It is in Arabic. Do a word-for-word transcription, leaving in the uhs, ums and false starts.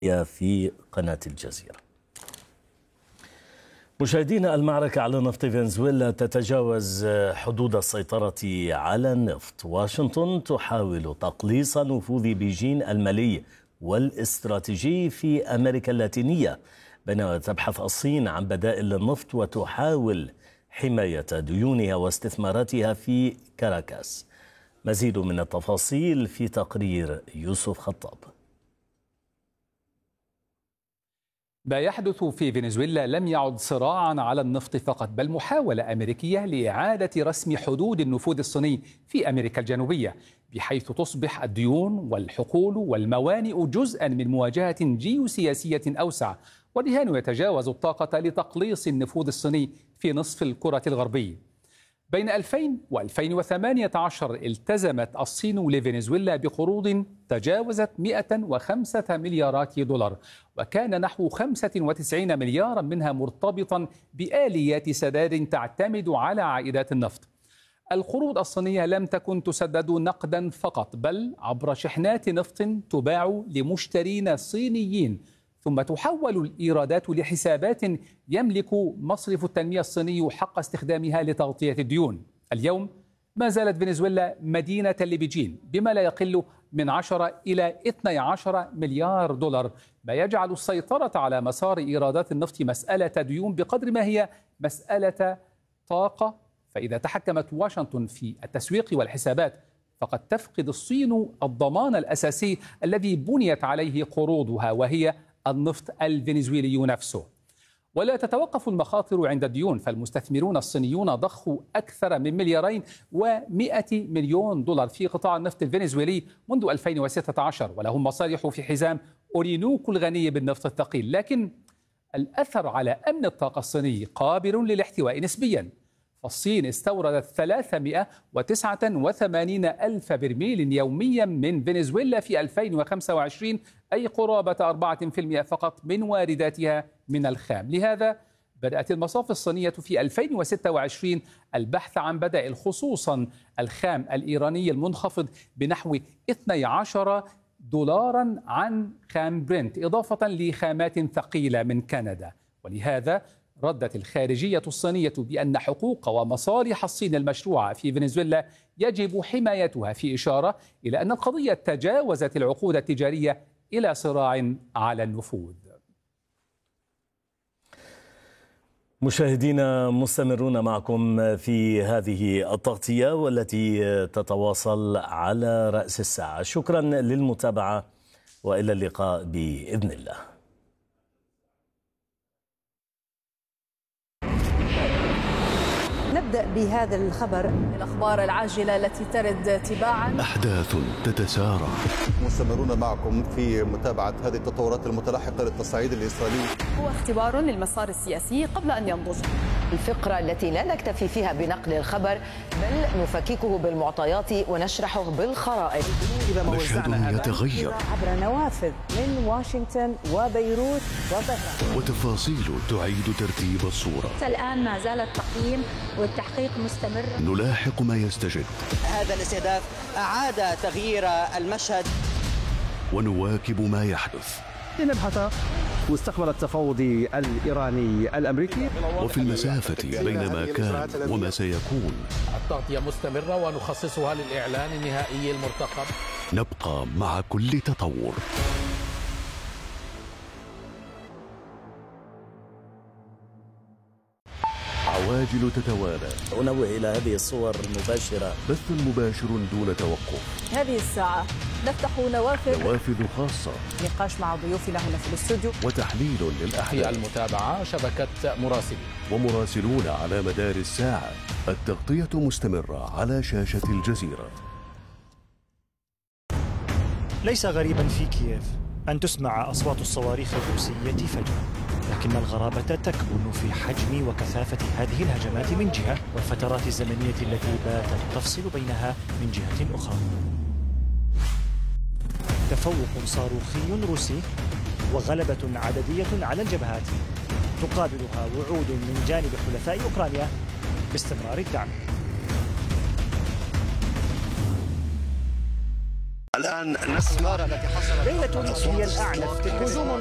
في قناة الجزيرة. مشاهدينا، المعركة على نفط فنزويلا تتجاوز حدود السيطرة على النفط. واشنطن تحاول تقليص نفوذ بيجين المالي والاستراتيجي في أمريكا اللاتينية، بينما تبحث الصين عن بدائل للنفط وتحاول حماية ديونها واستثماراتها في كاراكاس. مزيد من التفاصيل في تقرير يوسف خطاب. ما يحدث في فنزويلا لم يعد صراعا على النفط فقط، بل محاولة أمريكية لإعادة رسم حدود النفوذ الصيني في أمريكا الجنوبية، بحيث تصبح الديون والحقول والموانئ جزءا من مواجهة جيوسياسية أوسع. والرهان يتجاوز الطاقة لتقليص النفوذ الصيني في نصف الكرة الغربي. بين ألفين وألفين وثمانية عشر التزمت الصين لفنزويلا بقروض تجاوزت مئة وخمسة مليارات دولار، وكان نحو خمسة وتسعين مليارا منها مرتبطا بآليات سداد تعتمد على عائدات النفط. القروض الصينية لم تكن تسدد نقدا فقط، بل عبر شحنات نفط تباع لمشترين صينيين، ثم تحول الإيرادات لحسابات يملك مصرف التنمية الصيني حق استخدامها لتغطية الديون. اليوم ما زالت فنزويلا مدينة لبيجين بما لا يقل من عشرة إلى اثني عشر مليار دولار، ما يجعل السيطرة على مسار إيرادات النفط مسألة ديون بقدر ما هي مسألة طاقة. فإذا تحكمت واشنطن في التسويق والحسابات، فقد تفقد الصين الضمان الأساسي الذي بنيت عليه قروضها، وهي النفط الفنزويلي نفسه. ولا تتوقف المخاطر عند الديون، فالمستثمرون الصينيون ضخوا أكثر من مليارين ومئة مليون دولار في قطاع النفط الفنزويلي منذ ألفين وستة عشر، ولهم مصالح في حزام أورينوكو الغني بالنفط الثقيل. لكن الأثر على أمن الطاقة الصيني قابل للاحتواء نسبياً، فالصين استوردت ثلاثمئة وتسعة وثمانين ألف برميل يوميا من فنزويلا في ألفين وخمسة وعشرين، أي قرابة أربعة بالمئة فقط من وارداتها من الخام. لهذا بدأت المصافي الصينية في ألفين وستة وعشرين البحث عن بدائل، خصوصا الخام الإيراني المنخفض بنحو اثني عشر دولارا عن خام برنت، إضافة لخامات ثقيلة من كندا. ولهذا ردت الخارجية الصينية بأن حقوق ومصالح الصين المشروعة في فنزويلا يجب حمايتها، في إشارة إلى أن القضية تجاوزت العقود التجارية إلى صراع على النفوذ. مشاهدينا، مستمرون معكم في هذه التغطية والتي تتواصل على رأس الساعة. شكرا للمتابعة وإلى اللقاء بإذن الله. نبدأ بهذا الخبر، الأخبار العاجلة التي ترد تباعا. أحداث تتسارع. مستمرون معكم في متابعة هذه التطورات المتلاحقة للتصعيد الإسرائيلي. هو اختبار للمسار السياسي قبل أن ينضج. الفقرة التي لا نكتفي فيها بنقل الخبر، بل نفككه بالمعطيات ونشرحه بالخرائط. مشهد يتغير عبر نوافذ من واشنطن وبيروت وطهران، وتفاصيل تعيد ترتيب الصورة. الآن ما زال التقييم والتحقيق مستمر. نلاحق ما يستجد. هذا الاستهداف أعاد تغيير المشهد، ونواكب ما يحدث. لنبحث مستقبل التفاوض الإيراني الأمريكي، وفي المسافة بين ما كان وما سيكون. التغطية مستمرة ونخصصها للإعلان النهائي المرتقب. نبقى مع كل تطور. عواجل تتوالى. أنوه إلى هذه الصور مباشرة، بث مباشر دون توقف. هذه الساعة نفتح نوافذ نوافذ خاصة، نقاش مع ضيوفنا هنا في الاستوديو، وتحليل للأحداث. في المتابعة شبكة مراسلين ومراسلون على مدار الساعة. التغطية مستمرة على شاشة الجزيرة. ليس غريبا في كييف أن تسمع أصوات الصواريخ الروسية فجأة، لكن الغرابة تكمن في حجم وكثافة هذه الهجمات من جهة، والفترات الزمنية التي باتت تفصل بينها من جهة أخرى. تفوق صاروخي روسي وغلبة عددية على الجبهات تقابلها وعود من جانب حلفاء أوكرانيا باستمرار الدعم. الآن الآن نسمع ليلة تونس هي الأعنف هجوم